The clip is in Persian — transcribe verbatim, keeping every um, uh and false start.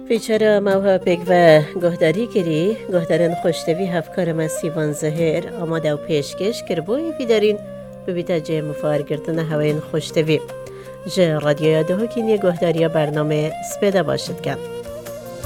پیچرا موها پیک و گهداری کری گهدارن خوشتوی هفکار مسیوان زهر آماده و پیشکش کربوی بیدارین ببیتا جه مفارگردن هواین خوشتوی جه رادیو یاده ها کنی گهداری برنامه سپیده باشد کن